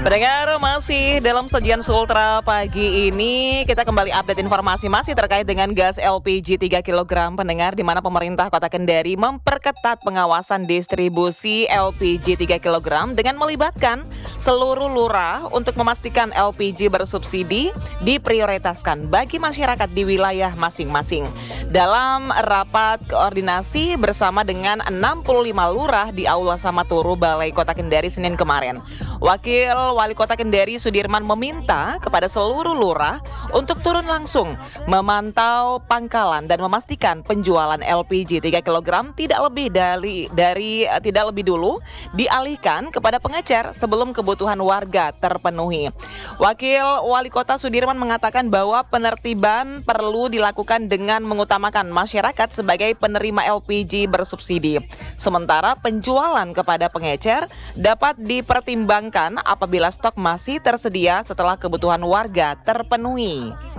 Pendengar, masih dalam sajian Sultra pagi ini kita kembali update informasi masih terkait dengan gas LPG 3 kg pendengar, di mana pemerintah Kota Kendari memperketat pengawasan distribusi LPG 3 kg dengan melibatkan seluruh lurah untuk memastikan LPG bersubsidi diprioritaskan bagi masyarakat di wilayah masing-masing. Dalam rapat koordinasi bersama dengan 65 lurah di Aula Samaturu Balai Kota Kendari Senin kemarin, Wakil Wali Kota Kendari Sudirman meminta kepada seluruh lurah untuk turun langsung memantau pangkalan dan memastikan penjualan LPG 3 kg tidak lebih dulu dialihkan kepada pengecer sebelum kebutuhan warga terpenuhi. Wakil Wali Kota Sudirman mengatakan bahwa penertiban perlu dilakukan dengan mengutamakan masyarakat sebagai penerima LPG bersubsidi. Sementara penjualan kepada pengecer dapat dipertimbangkan apabila stok masih tersedia setelah kebutuhan warga terpenuhi.